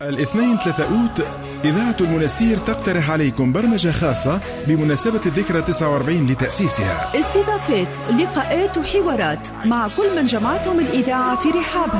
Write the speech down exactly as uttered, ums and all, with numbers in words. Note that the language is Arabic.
الاثنين ثلاثة أوت إذاعة المنستير تقترح عليكم برمجة خاصة بمناسبة الذكرى تسعة وأربعين لتأسيسها. استضافات، لقاءات وحوارات مع كل من جمعتهم الإذاعة في رحابها.